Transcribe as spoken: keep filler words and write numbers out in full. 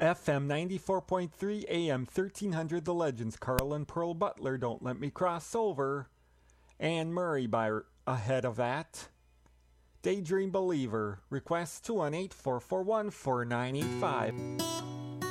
F M ninety-four point three, A M thirteen hundred, The Legends, Carl and Pearl Butler, Don't Let Me Cross Over. Anne Murray by Ahead of That. Daydream Believer, request two one eight, four four one, four nine eight five.